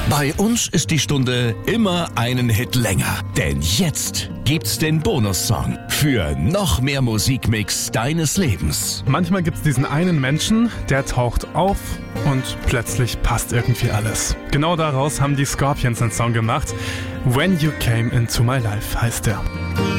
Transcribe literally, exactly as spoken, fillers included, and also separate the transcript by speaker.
Speaker 1: Bei uns ist die Stunde immer einen Hit länger. Denn jetzt gibt's den Bonussong für noch mehr Musikmix deines Lebens.
Speaker 2: Manchmal gibt's diesen einen Menschen, der taucht auf und plötzlich passt irgendwie alles. Genau daraus haben die Scorpions einen Song gemacht. When You Came Into My Life heißt der.